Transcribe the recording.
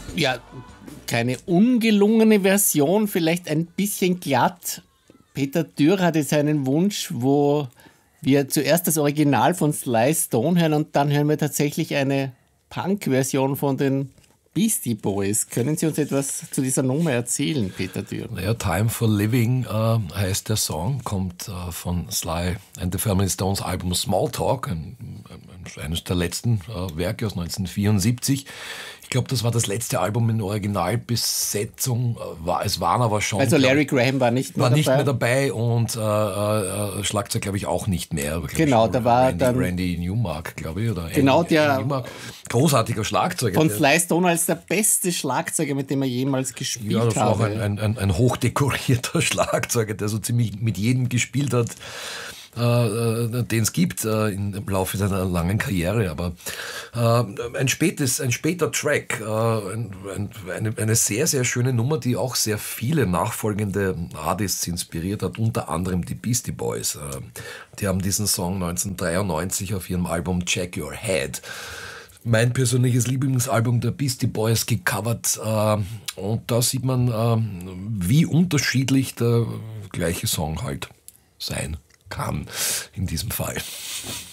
Ja, keine ungelungene Version, vielleicht ein bisschen glatt. Peter Dürr hatte seinen Wunsch, wo wir zuerst das Original von Sly Stone hören und dann hören wir tatsächlich eine Punk-Version von den Beastie Boys. Können Sie uns etwas zu dieser Nummer erzählen, Peter Dürr? Naja, Time for Living heißt der Song, kommt von Sly and the Family Stones Album Small Talk, eines der letzten Werke aus 1974. Ich glaube, das war das letzte Album in Originalbesetzung. Es waren aber schon... Also Larry Graham war nicht mehr dabei und Schlagzeug, glaube ich, auch nicht mehr. Genau, da war Randy Newmark, glaube ich. Oder genau, der Newmark. Großartiger Schlagzeuger. Von Sly Stone als der beste Schlagzeuger, mit dem er jemals gespielt hat. Ja, das war auch ein hochdekorierter Schlagzeuger, der so ziemlich mit jedem gespielt hat, den es gibt im Laufe seiner langen Karriere. Aber ein später Track, eine sehr, sehr schöne Nummer, die auch sehr viele nachfolgende Artists inspiriert hat, unter anderem die Beastie Boys. Die haben diesen Song 1993 auf ihrem Album Check Your Head, mein persönliches Lieblingsalbum der Beastie Boys, gecovert. Und da sieht man, wie unterschiedlich der gleiche Song halt sein kann in diesem Fall.